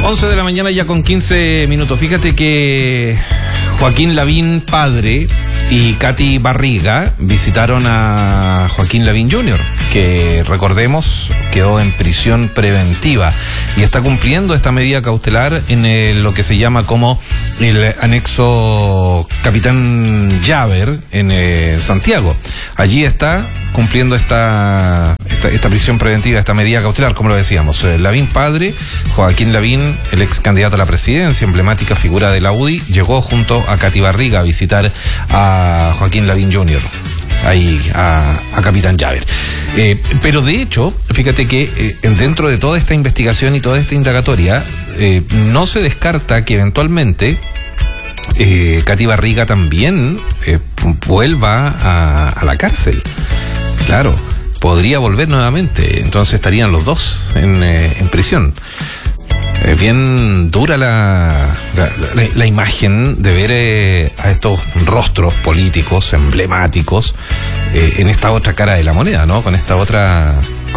11 de la mañana ya con 15 minutos. Fíjate que Joaquín Lavín padre y Katy Barriga visitaron a Joaquín Lavín Jr., que recordemos quedó en prisión preventiva y está cumpliendo esta medida cautelar en lo que se llama como el anexo Capitán Llaver en Santiago. Allí está cumpliendo esta prisión preventiva, esta medida cautelar, como lo decíamos. Lavín padre, Joaquín Lavín, el ex candidato a la presidencia, emblemática figura de la UDI, llegó junto a Katy Barriga a visitar a Joaquín Lavín Jr., ahí a Capitán Llaver. Pero de hecho, fíjate que dentro de toda esta investigación y toda esta indagatoria, no se descarta que eventualmente Katy Barriga también vuelva a la cárcel. Claro, podría volver nuevamente, entonces estarían los dos en prisión. Bien dura la imagen de ver a estos rostros políticos emblemáticos en esta otra cara de la moneda, ¿no? Con esta otra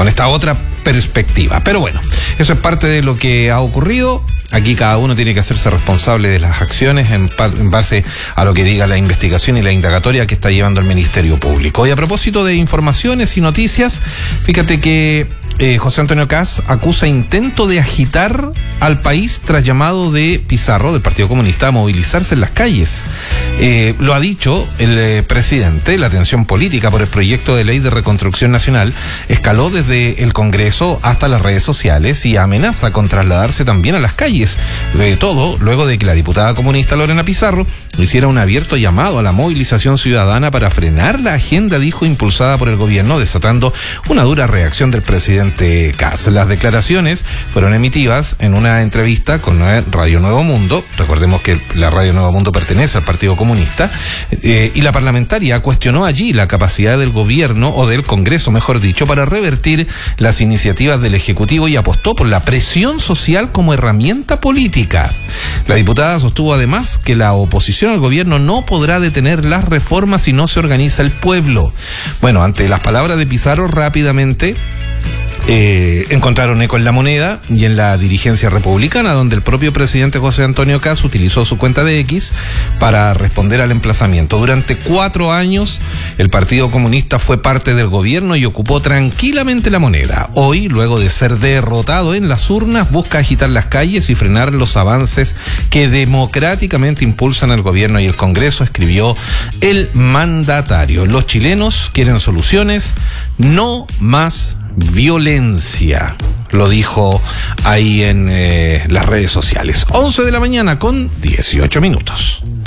perspectiva. Pero bueno, eso es parte de lo que ha ocurrido. Aquí cada uno tiene que hacerse responsable de las acciones en base a lo que diga la investigación y la indagatoria que está llevando el Ministerio Público. Y a propósito de informaciones y noticias, fíjate que José Antonio Kast acusa intento de agitar al país tras llamado de Pizarro, del Partido Comunista, a movilizarse en las calles. Lo ha dicho el presidente. La tensión política por el proyecto de ley de reconstrucción nacional escaló desde el Congreso hasta las redes sociales y amenaza con trasladarse también a las calles. Todo luego de que la diputada comunista Lorena Pizarro hiciera un abierto llamado a la movilización ciudadana para frenar la agenda, dijo, impulsada por el gobierno, desatando una dura reacción del presidente Kast. Las declaraciones fueron emitidas en una entrevista con Radio Nuevo Mundo. Recordemos que la Radio Nuevo Mundo pertenece al Partido Comunista, y la parlamentaria cuestionó allí la capacidad del gobierno, o del Congreso mejor dicho, para revertir las iniciativas del Ejecutivo y apostó por la presión social como herramienta política. La diputada sostuvo además que la oposición al gobierno no podrá detener las reformas si no se organiza el pueblo. Bueno, ante las palabras de Pizarro, rápidamente encontraron eco en La Moneda y en la dirigencia republicana, donde el propio presidente José Antonio Kast utilizó su cuenta de X para responder al emplazamiento. Durante 4 años el Partido Comunista fue parte del gobierno y ocupó tranquilamente La Moneda. Hoy, luego de ser derrotado en las urnas, busca agitar las calles y frenar los avances que democráticamente impulsan el gobierno y el Congreso, escribió el mandatario. Los chilenos quieren soluciones, no más violencia, lo dijo ahí en las redes sociales. 11 de la mañana con 18 minutos.